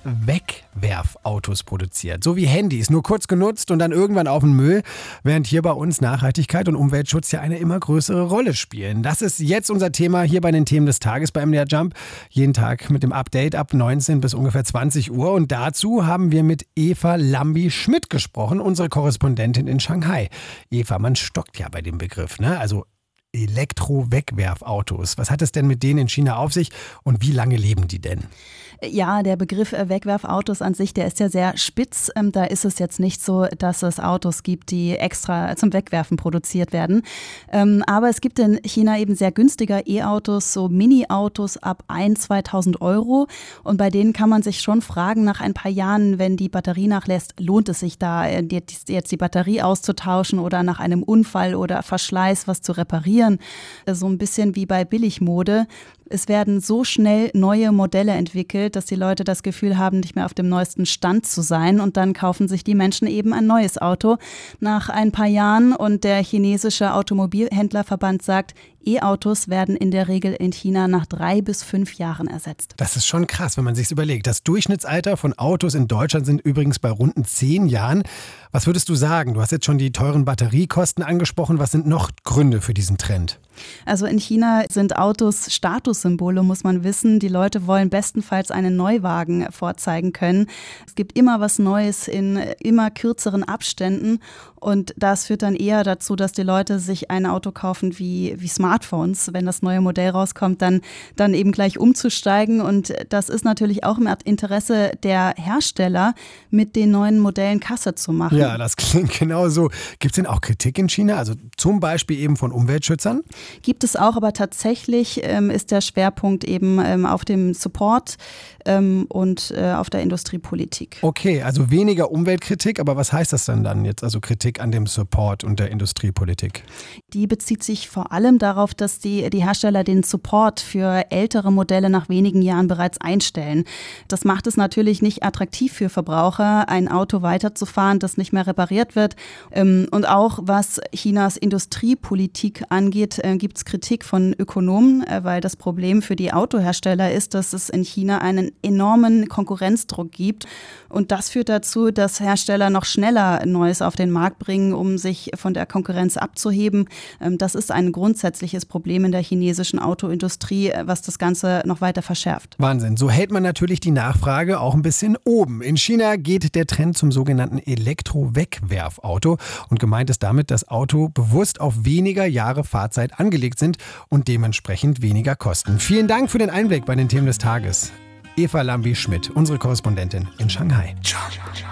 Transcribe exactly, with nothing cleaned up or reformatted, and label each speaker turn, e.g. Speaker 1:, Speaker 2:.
Speaker 1: Wegwerfautos produziert. So wie Handys, nur kurz genutzt und dann irgendwann auf den Müll, während hier bei uns Nachhaltigkeit und Umweltschutz ja eine immer größere Rolle spielen. Das ist jetzt unser Thema hier bei den Themen des Tages bei M D R Jump. Jeden Tag mit dem Update ab neunzehn bis ungefähr zwanzig Uhr. Und dazu haben wir mit Eva Lambi-Schmidt gesprochen, unsere Korrespondentin in Shanghai. Eva, man stockt ja bei dem Begriff, ne? Also Elektro-Wegwerfautos. Was hat es denn mit denen in China auf sich und wie lange leben die denn?
Speaker 2: Ja, der Begriff Wegwerfautos an sich, der ist ja sehr spitz. Da ist es jetzt nicht so, dass es Autos gibt, die extra zum Wegwerfen produziert werden. Aber es gibt in China eben sehr günstige E-Autos, so Mini-Autos ab ein-, zweitausend Euro. Und bei denen kann man sich schon fragen, nach ein paar Jahren, wenn die Batterie nachlässt, lohnt es sich da jetzt die Batterie auszutauschen oder nach einem Unfall oder Verschleiß was zu reparieren. So ein bisschen wie bei Billigmode. Es werden so schnell neue Modelle entwickelt, dass die Leute das Gefühl haben, nicht mehr auf dem neuesten Stand zu sein. Und dann kaufen sich die Menschen eben ein neues Auto nach ein paar Jahren. Und der chinesische Automobilhändlerverband sagt, E-Autos werden in der Regel in China nach drei bis fünf Jahren ersetzt.
Speaker 1: Das ist schon krass, wenn man sich's überlegt. Das Durchschnittsalter von Autos in Deutschland sind übrigens bei runden zehn Jahren. Was würdest du sagen? Du hast jetzt schon die teuren Batteriekosten angesprochen. Was sind noch Gründe für diesen Trend?
Speaker 2: Also in China sind Autos Statussymbole, muss man wissen. Die Leute wollen bestenfalls einen Neuwagen vorzeigen können. Es gibt immer was Neues in immer kürzeren Abständen. Und das führt dann eher dazu, dass die Leute sich ein Auto kaufen wie, wie Smartphones. Wenn das neue Modell rauskommt, dann, dann eben gleich umzusteigen. Und das ist natürlich auch im Interesse der Hersteller, mit den neuen Modellen Kasse zu machen.
Speaker 1: Ja, das klingt genau so. Gibt es denn auch Kritik in China? Also zum Beispiel eben von Umweltschützern?
Speaker 2: Gibt es auch, aber tatsächlich ähm, ist der Schwerpunkt eben ähm, auf dem Support ähm, und äh, auf der Industriepolitik.
Speaker 1: Okay, also weniger Umweltkritik, aber was heißt das denn dann jetzt, also Kritik an dem Support und der Industriepolitik?
Speaker 2: Die bezieht sich vor allem darauf, dass die, die Hersteller den Support für ältere Modelle nach wenigen Jahren bereits einstellen. Das macht es natürlich nicht attraktiv für Verbraucher, ein Auto weiterzufahren, das nicht mehr repariert wird. Ähm, und auch was Chinas Industriepolitik angeht, äh, gibt es Kritik von Ökonomen, äh, weil das Problem für die Autohersteller ist, dass es in China einen enormen Konkurrenzdruck gibt. Und das führt dazu, dass Hersteller noch schneller Neues auf den Markt bringen, um sich von der Konkurrenz abzuheben. Ähm, das ist ein grundsätzliches Problem in der chinesischen Autoindustrie, was das Ganze noch weiter verschärft.
Speaker 1: Wahnsinn. So hält man natürlich die Nachfrage auch ein bisschen oben. In China geht der Trend zum sogenannten Elektro-Wegwerfauto. Und gemeint ist damit, dass Auto bewusst auf weniger Jahre Fahrzeit angelegt sind und dementsprechend weniger kosten. Vielen Dank für den Einblick bei den Themen des Tages. Eva Lambi-Schmidt, unsere Korrespondentin in Shanghai.